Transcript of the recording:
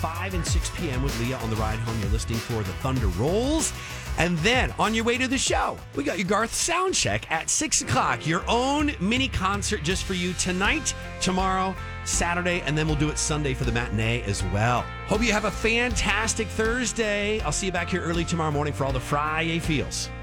5 and 6 p.m. with Leah on the ride home. You're listening for the Thunder Rolls. And then on your way to the show, we got your Garth Soundcheck at 6 o'clock. Your own mini concert just for you tonight, tomorrow, Saturday, and then we'll do it Sunday for the matinee as well. Hope you have a fantastic Thursday. I'll see you back here early tomorrow morning for all the Friday feels.